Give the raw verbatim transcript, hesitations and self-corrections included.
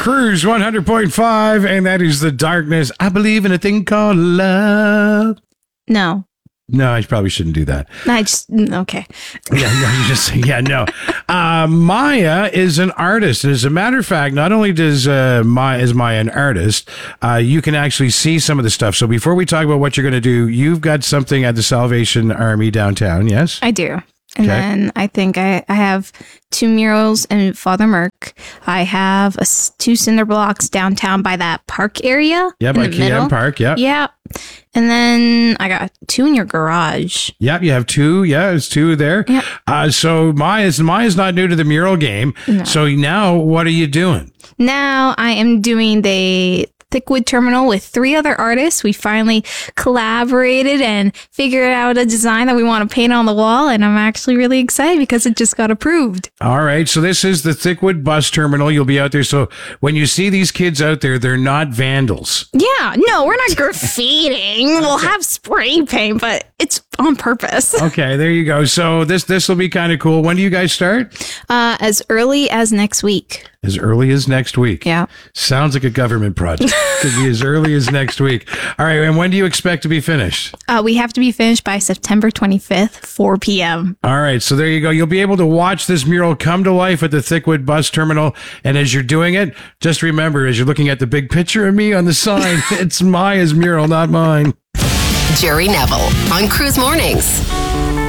Cruise one hundred point five, and that is The Darkness. I believe in a thing called love. No. No, I probably shouldn't do that. I just, okay. Yeah, no, you just, yeah, no. Uh, Maya is an artist. And as a matter of fact, not only does uh, Maya, is Maya an artist, uh, you can actually see some of the stuff. So before we talk about what you're going to do, you've got something at the Salvation Army downtown, yes? I do. And Okay. then I think I, I have two murals in Father Merck. I have a, s- two cinder blocks downtown by that park area. Yeah, in by the K M middle. Park, yeah. Yeah. And then I got two in your garage. Yep, you have two. Yeah, it's two there. Yep. Uh, so Maya's Maya's not new to the mural game. No. So now what are you doing? Now I am doing the Thickwood Terminal with three other artists. We finally collaborated and figured out a design that we want to paint on the wall. And I'm actually really excited because it just got approved. All right. So this is the Thickwood bus terminal. You'll be out there. So when you see these kids out there, they're not vandals. Yeah, no, we're not graffitiing. We'll have spray paint, but it's on purpose. Okay, there you go. So this this will be kind of cool. When do you guys start? Uh, as early as next week. As early as next week. Yeah. Sounds like a government project. Could be as early as next week. All right. And when do you expect to be finished? Uh, we have to be finished by September twenty-fifth, four p.m. All right. So there you go. You'll be able to watch this mural come to life at the Thickwood bus terminal. And as you're doing it, just remember, as you're looking at the big picture of me on the sign, it's Maya's mural, not mine. Jerry Neville on Cruise Mornings.